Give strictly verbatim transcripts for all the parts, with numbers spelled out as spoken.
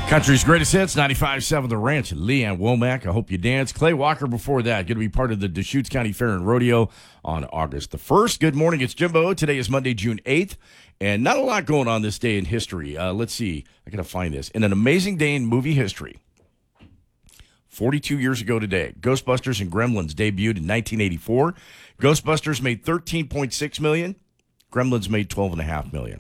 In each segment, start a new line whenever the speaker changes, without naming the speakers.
Country's greatest hits, ninety-five point seven The Ranch. Leanne Womack, I hope you dance. Clay Walker before that, going to be part of the Deschutes County Fair and Rodeo on August the first. Good morning, it's Jimbo. Today is Monday, June eighth, and not a lot going on this day in history. Uh, let's see, I got to find this. In an amazing day in movie history, forty-two years ago today, Ghostbusters and Gremlins debuted in nineteen eighty-four. Ghostbusters made thirteen point six million dollars. Gremlins made twelve point five million dollars.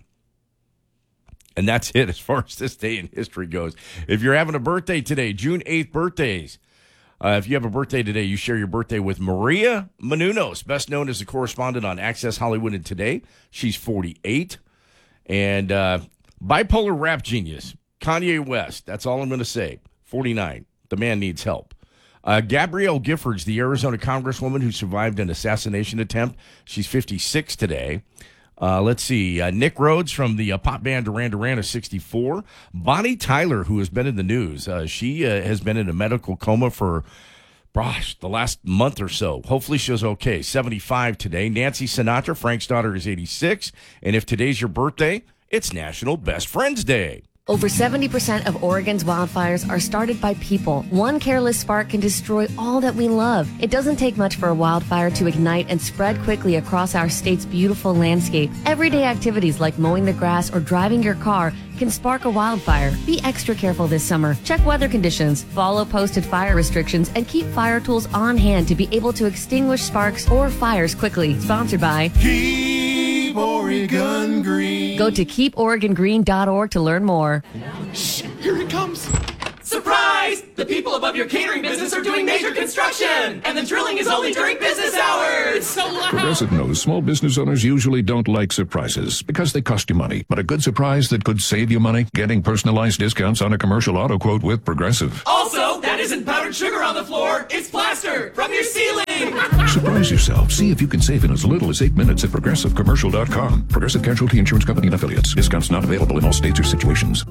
And that's it as far as this day in history goes. If you're having a birthday today, June eighth birthdays, uh, if you have a birthday today, you share your birthday with Maria Menounos, best known as the correspondent on Access Hollywood and Today. She's forty-eight. And uh, bipolar rap genius, Kanye West, that's all I'm going to say, forty-nine. The man needs help. Uh, Gabrielle Giffords, the Arizona congresswoman who survived an assassination attempt, she's fifty-six today. Uh, let's see. Uh, Nick Rhodes from the uh, pop band Duran Duran is sixty-four. Bonnie Tyler, who has been in the news, uh, she uh, has been in a medical coma for, gosh, the last month or so. Hopefully she's okay. seventy-five today. Nancy Sinatra, Frank's daughter, is eighty-six. And if today's your birthday, it's National Best Friends Day.
Over seventy percent of Oregon's wildfires are started by people. One careless spark can destroy all that we love. It doesn't take much for a wildfire to ignite and spread quickly across our state's beautiful landscape. Everyday activities like mowing the grass or driving your car can spark a wildfire. Be extra careful this summer. Check weather conditions, follow posted fire restrictions, and keep fire tools on hand to be able to extinguish sparks or fires quickly. Sponsored by
Keep Oregon Green.
Go to keep oregon green dot org to learn more.
Shh, here it comes.
Surprise! The people above your catering business are doing major construction, and the drilling is only during business hours. It's so loud.
Progressive knows small business owners usually don't like surprises because they cost you money. But a good surprise that could save you money? Getting personalized discounts on a commercial auto quote with Progressive.
Also, that isn't powdered sugar on the floor. It's plaster from your ceiling.
Surprise yourself. See if you can save in as little as eight minutes at progressive commercial dot com. Progressive Casualty Insurance Company and Affiliates. Discounts not available in all states or situations.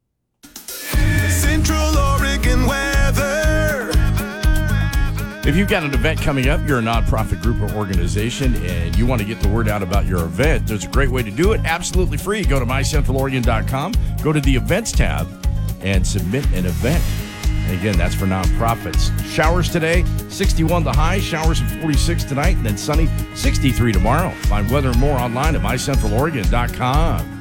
Central Oregon weather.
If you've got an event coming up, you're a nonprofit group or organization, and you want to get the word out about your event, there's a great way to do it, absolutely free. Go to my central oregon dot com, go to the events tab, and submit an event. And again, that's for nonprofits. Showers today, sixty-one the high, showers at forty-six tonight, and then sunny, sixty-three tomorrow. Find weather and more online at my central oregon dot com.